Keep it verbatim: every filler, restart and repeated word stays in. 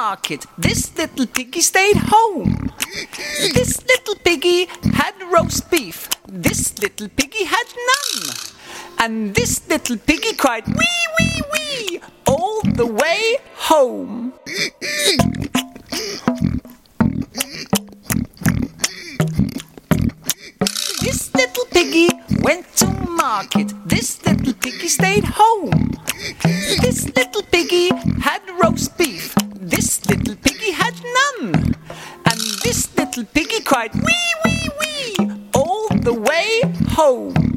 market. This little piggy stayed home. This little piggy had roast beef. This little piggy had none. And this little piggy cried wee, wee, wee all the way home. This little piggy went to market. This little piggy stayed home. This little piggy had roast beef. This little piggy had none. And this little piggy cried wee,